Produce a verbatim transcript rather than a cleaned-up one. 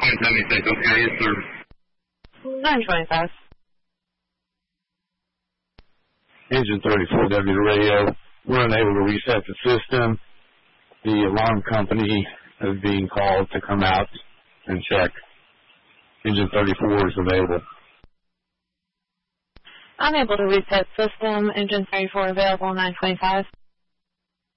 nine seventy-six, okay, yes, sir. nine twenty-five. Engine thirty-four W to radio. We're unable to reset the system. The alarm company is being called to come out and check. Engine thirty-four is available. Unable to reset system. Engine thirty-four available, nine twenty-five.